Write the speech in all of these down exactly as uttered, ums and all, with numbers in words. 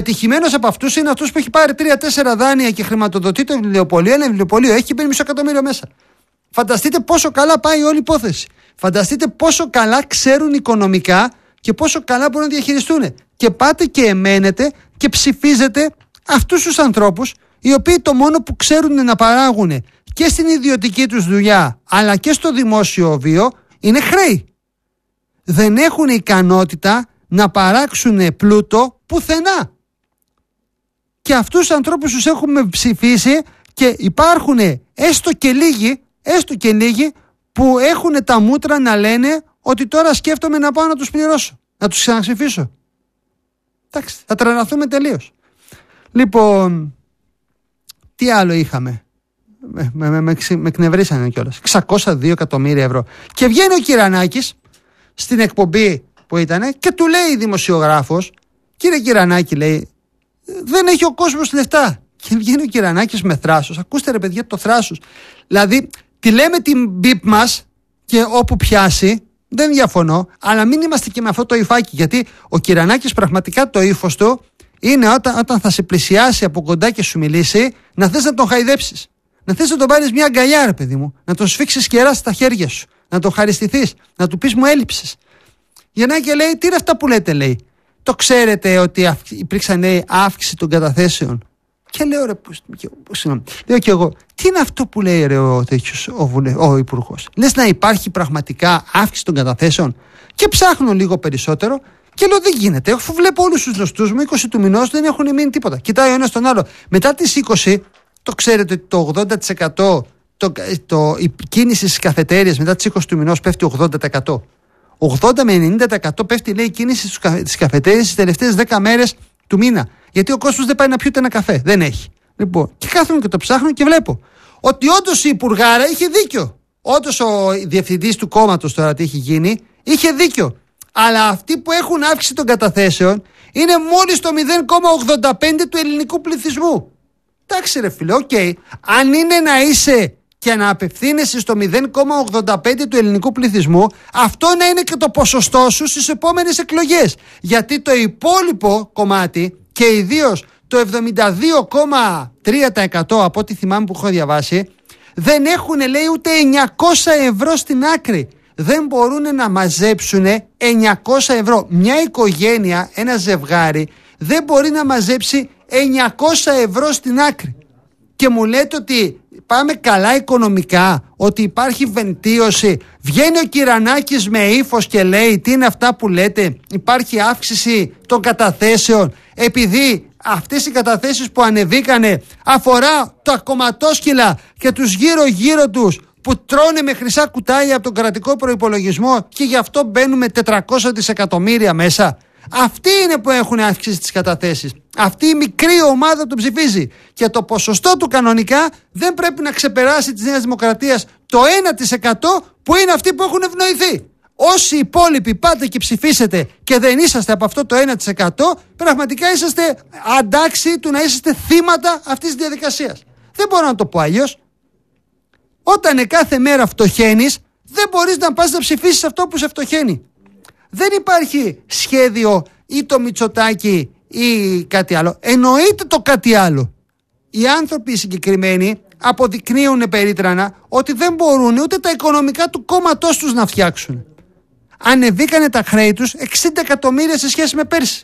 Επιτυχημένος από αυτούς είναι αυτός που έχει πάρει τρία-τέσσερα δάνεια και χρηματοδοτεί το βιβλιοπωλείο. Ένα βιβλιοπωλείο έχει μπαίνει μισό εκατομμύριο μέσα. Φανταστείτε πόσο καλά πάει όλη η υπόθεση. Φανταστείτε πόσο καλά ξέρουν οικονομικά και πόσο καλά μπορούν να διαχειριστούν. Και πάτε και εμένετε και ψηφίζετε αυτούς τους ανθρώπους, οι οποίοι το μόνο που ξέρουν να παράγουν και στην ιδιωτική τους δουλειά αλλά και στο δημόσιο βίο είναι χρέη. Δεν έχουν ικανότητα να παράξουν πλούτο πουθενά. Και αυτούς τους ανθρώπους τους έχουμε ψηφίσει και υπάρχουν έστω και λίγοι, έστω και λίγοι που έχουν τα μούτρα να λένε ότι τώρα σκέφτομαι να πάω να τους πληρώσω, να τους ξαναψηφίσω. Εντάξει, θα τρελαθούμε τελείως. Λοιπόν, τι άλλο είχαμε? Με, με, με, με, με εκνευρίσανε κιόλας. εξακόσια δύο εκατομμύρια ευρώ. Και βγαίνει ο Κυρανάκης στην εκπομπή που ήτανε και του λέει η δημοσιογράφος, κύριε Κυρανάκη, λέει, δεν έχει ο κόσμος λεφτά. Και βγαίνει ο Κυρανάκης με θράσος. Ακούστε ρε παιδιά το θράσος. Δηλαδή, τη λέμε την μπιπ μας και όπου πιάσει, δεν διαφωνώ, αλλά μην είμαστε και με αυτό το υφάκι. Γιατί ο Κυρανάκης πραγματικά το ύφος του είναι όταν, όταν θα σε πλησιάσει από κοντά και σου μιλήσει, να θες να τον χαϊδέψεις. Να θες να τον πάρεις μια αγκαλιά, ρε παιδί μου. Να τον σφίξεις κερά στα χέρια σου. Να τον χαριστηθείς. Να του πεις μου έλειψες. Γεννάει και λέει, τι είναι αυτά που λέτε, λέει. Το ξέρετε ότι υπήρξαν, λέει, αύξηση των καταθέσεων? Και λέω, ρε, συγγνώμη, λέω και εγώ, τι είναι αυτό που λέει, ρε, ο, ο, ο, ο υπουργός? Λες να υπάρχει πραγματικά αύξηση των καταθέσεων? Και ψάχνω λίγο περισσότερο και λέω, δεν γίνεται. Αφού βλέπω όλους τους γνωστούς μου, είκοσι του μηνός δεν έχουν μείνει τίποτα. Κοιτάει ο ένας τον άλλο. Μετά τις είκοσι, το ξέρετε ότι το ογδόντα τοις εκατό το, το, η κίνηση στις καφετέριες μετά τις είκοσι του μηνός πέφτει ογδόντα τοις εκατό. ογδόντα με ενενήντα τοις εκατό πέφτει, λέει, η κίνηση στις καφετέριες τις τελευταίες δέκα μέρες του μήνα. Γιατί ο κόσμος δεν πάει να πιει ούτε ένα καφέ. Δεν έχει. Λοιπόν, και κάθομαι και το ψάχνω και βλέπω ότι όντως η υπουργάρα είχε δίκιο. Όντως ο διευθυντής του κόμματος, τώρα τι έχει γίνει, είχε δίκιο. Αλλά αυτοί που έχουν αύξηση των καταθέσεων είναι μόλις το μηδέν κόμμα ογδόντα πέντε του ελληνικού πληθυσμού. Εντάξει ρε φίλε, οκ. Okay. Αν είναι να είσαι και να απευθύνεσαι στο μηδέν κόμμα ογδόντα πέντε του ελληνικού πληθυσμού, αυτό να είναι και το ποσοστό σου στις επόμενες εκλογές. Γιατί το υπόλοιπο κομμάτι και ιδίως το εβδομήντα δύο κόμμα τρία τοις εκατό από ό,τι θυμάμαι που έχω διαβάσει, δεν έχουν, λέει, ούτε εννιακόσια ευρώ στην άκρη. Δεν μπορούν να μαζέψουν εννιακόσια ευρώ. Μια οικογένεια, ένα ζευγάρι, δεν μπορεί να μαζέψει εννιακόσια ευρώ στην άκρη. Και μου λέτε ότι πάμε καλά οικονομικά, ότι υπάρχει βελτίωση. Βγαίνει ο Κυρανάκης με ύφος και λέει, τι είναι αυτά που λέτε, υπάρχει αύξηση των καταθέσεων, επειδή αυτές οι καταθέσεις που ανεβήκανε αφορά τα κομματόσκυλα και τους γύρω γύρω τους που τρώνε με χρυσά κουτάλια από τον κρατικό προϋπολογισμό και γι' αυτό μπαίνουμε τετρακόσια δισεκατομμύρια μέσα. Αυτοί είναι που έχουν αύξηση τις καταθέσεις. Αυτή η μικρή ομάδα του ψηφίζει. Και το ποσοστό του κανονικά δεν πρέπει να ξεπεράσει της Νέας Δημοκρατίας το ένα τοις εκατό που είναι αυτοί που έχουν ευνοηθεί. Όσοι υπόλοιποι πάτε και ψηφίσετε και δεν είσαστε από αυτό το ένα τοις εκατό, πραγματικά είσαστε αντάξει του να είσαστε θύματα αυτής της διαδικασίας. Δεν μπορώ να το πω αλλιώς. Όταν κάθε μέρα φτωχαίνεις, δεν μπορείς να πας να ψηφίσεις αυτό που σε φτωχαίνει. Δεν υπάρχει σχέδιο ή το Μητσοτάκη ή κάτι άλλο. Εννοείται το κάτι άλλο. Οι άνθρωποι συγκεκριμένοι αποδεικνύουν περίτρανα ότι δεν μπορούν ούτε τα οικονομικά του κόμματός τους να φτιάξουν. Ανεβήκανε τα χρέη τους εξήντα εκατομμύρια σε σχέση με πέρσι.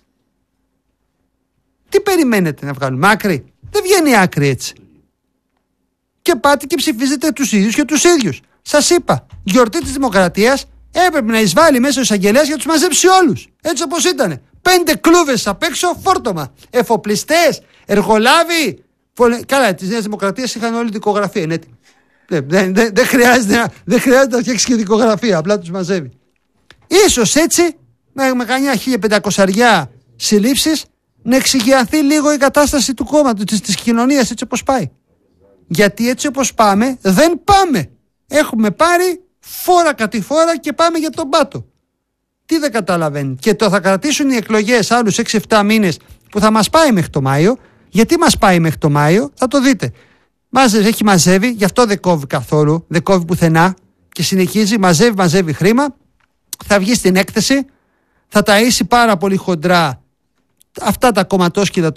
Τι περιμένετε να βγάλουν, άκρη? Δεν βγαίνει άκρη έτσι. Και πάτε και ψηφίζετε τους ίδιους και τους ίδιους. Σας είπα, γιορτή της Δημοκρατίας έπρεπε να εισβάλλει μέσα ο εισαγγελέας για να τους μαζέψει όλους. Έτσι όπως ήτανε. Πέντε κλούβες απ' έξω, φόρτωμα. Εφοπλιστές, εργολάβοι. Καλά, της Νέας Δημοκρατίας είχαν όλη δικογραφία. Είναι έτοιμη. Δεν, δεν, δεν, δεν, χρειάζεται, δεν χρειάζεται να φτιάξει και δικογραφία. Απλά τους μαζεύει. Ίσως έτσι, με, με κανιά χίλια πεντακόσια συλλήψεις, να εξηγιαθεί λίγο η κατάσταση του κόμματος, της, της κοινωνίας, έτσι όπως πάει. Γιατί έτσι όπως πάμε, δεν πάμε. Έχουμε πάρει φόρα κατηφόρα και πάμε για τον πάτο. Τι δεν καταλαβαίνει? Και το θα κρατήσουν οι εκλογές άλλους έξι εφτά μήνες που θα μας πάει μέχρι το Μάιο. Γιατί μας πάει μέχρι το Μάιο? Θα το δείτε. Μάζευε, έχει μαζεύει, γι' αυτό δεν κόβει καθόλου, δεν κόβει πουθενά και συνεχίζει, μαζεύει, μαζεύει χρήμα. Θα βγει στην έκθεση, θα ταΐσει πάρα πολύ χοντρά αυτά τα κομματόσκυλα